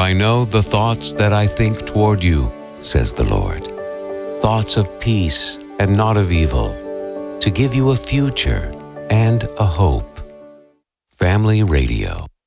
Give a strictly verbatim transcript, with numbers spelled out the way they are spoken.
I know the thoughts that I think toward you, says the Lord, thoughts of peace and not of evil, to give you a future and a hope. Family Radio.